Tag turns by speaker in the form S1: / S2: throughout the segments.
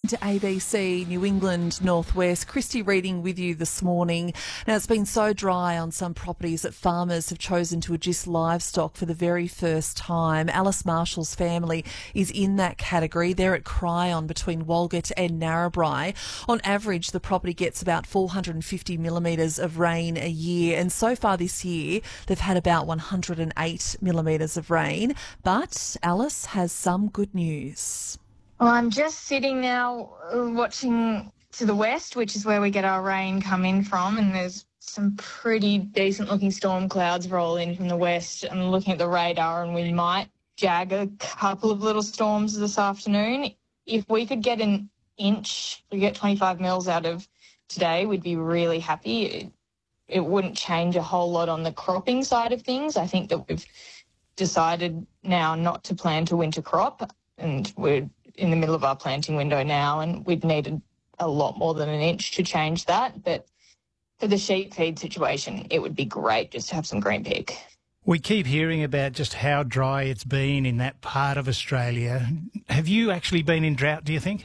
S1: to ABC New England Northwest. Christy Reading with you this morning. Now, it's been so dry on some properties that farmers have chosen to adjust livestock for the very first time. Alice Marshall's family is in that category. They're at Cryon between Walgett and Narrabri. On average, the property gets about 450 millimetres of rain a year, and so far this year they've had about 108 millimetres of rain. But Alice has some good news.
S2: Well, I'm just sitting now watching to the west, which is where we get our rain come in from, and there's some pretty decent-looking storm clouds roll in from the west. I'm looking at the radar, and we might jag a couple of little storms this afternoon. If we could get an inch, we get 25 mils out of today, we'd be really happy. It wouldn't change a whole lot on the cropping side of things. I think that we've decided now not to plant a winter crop, and we're in the middle of our planting window now, and we'd needed a lot more than an inch to change that. But for the sheep feed situation, it would be great just to have some green pig.
S3: We keep hearing about just how dry it's been in that part of Australia. Have you actually been in drought, do you think?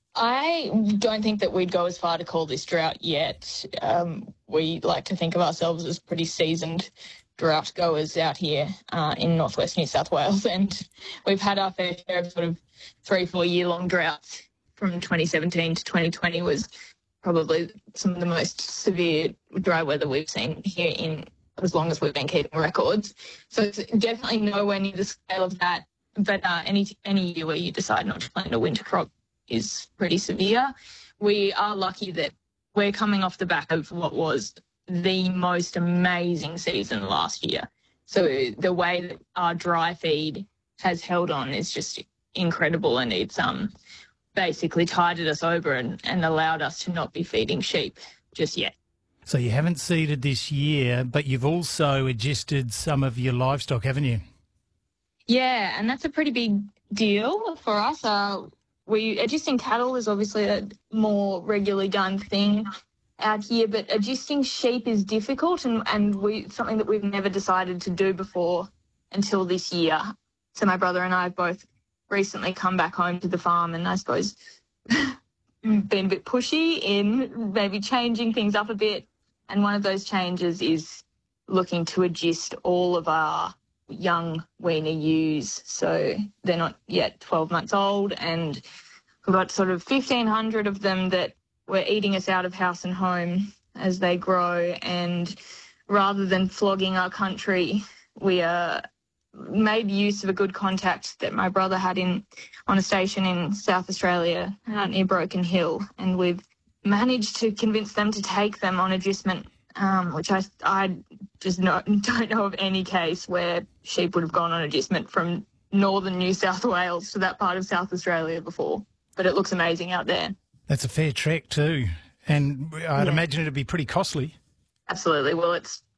S2: I don't think that we'd go as far to call this drought yet. We like to think of ourselves as pretty seasoned drought goers out here in northwest New South Wales, and we've had our fair share of sort of 3-4 year long droughts. From 2017 to 2020 was probably some of the most severe dry weather we've seen here in as long as we've been keeping records. So it's definitely nowhere near the scale of that, but any year where you decide not to plant a winter crop is pretty severe. We are lucky that we're coming off the back of what was the most amazing season last year. So the way that our dry feed has held on is just incredible, and it's basically tided us over and allowed us to not be feeding sheep just yet.
S3: So you haven't seeded this year, but you've also adjusted some of your livestock, haven't you?
S2: Yeah, and that's a pretty big deal for us. Adjusting cattle is obviously a more regularly done thing out here, but adjusting sheep is difficult and something that we've never decided to do before until this year. So my brother and I have both recently come back home to the farm, and I suppose been a bit pushy in maybe changing things up a bit. And one of those changes is looking to adjust all of our young weaner ewes. So they're not yet 12 months old, and we've got sort of 1,500 of them that were eating us out of house and home as they grow. And rather than flogging our country, we made use of a good contact that my brother had on a station in South Australia out near Broken Hill, and we've managed to convince them to take them on adjustment, which I just don't know of any case where sheep would have gone on adjustment from northern New South Wales to that part of South Australia before. But it looks amazing out there.
S3: That's a fair trek too, and I'd imagine it'd be pretty costly.
S2: Absolutely. Well,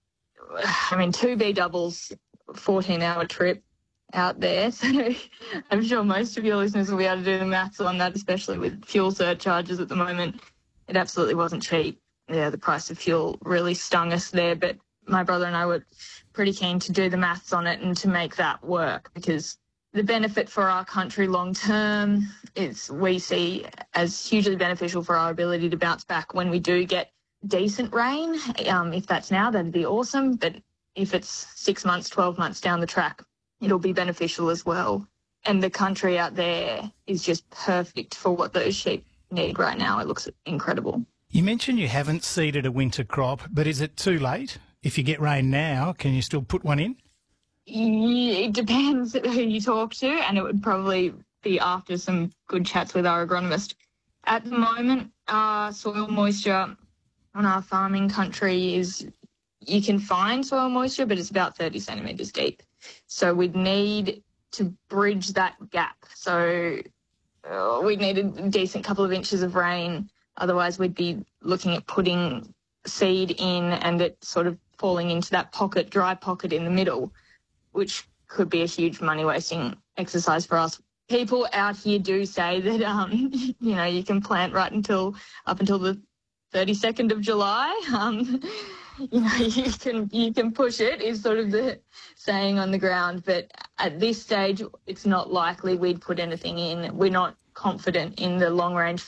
S2: 2 B doubles, 14-hour trip out there. So I'm sure most of your listeners will be able to do the maths on that, especially with fuel surcharges at the moment. It absolutely wasn't cheap. Yeah, the price of fuel really stung us there, but my brother and I were pretty keen to do the maths on it and to make that work, because the benefit for our country long term is we see as hugely beneficial for our ability to bounce back when we do get decent rain. If that's now, that'd be awesome. But if it's 6 months, 12 months down the track, it'll be beneficial as well. And the country out there is just perfect for what those sheep need right now. It looks incredible.
S3: You mentioned you haven't seeded a winter crop, but is it too late? If you get rain now, can you still put one in?
S2: It depends who you talk to, and it would probably be after some good chats with our agronomist. At the moment, our soil moisture on our farming country is, you can find soil moisture, but it's about 30 centimetres deep. So we'd need to bridge that gap. So we'd need a decent couple of inches of rain. Otherwise, we'd be looking at putting seed in and it sort of falling into that dry pocket in the middle, which could be a huge money-wasting exercise for us. People out here do say that, you can plant right up until the 32nd of July. You can push it is sort of the saying on the ground. But at this stage, it's not likely we'd put anything in. We're not confident in the long-range